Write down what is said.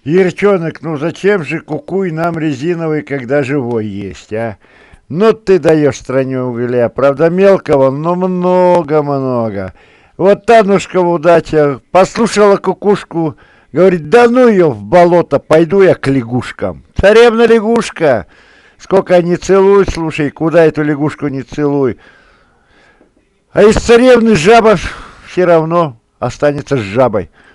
Ерчонок, ну зачем же кукуй нам резиновый, когда живой есть, а? Ну ты даешь стране угля, правда мелкого, но много-много. Вот Танушка в удача послушала кукушку, говорит, да ну ее в болото, пойду я к лягушкам. Царевна лягушка, сколько не целуй, слушай, куда эту лягушку не целуй. А из царевны жаба все равно останется с жабой.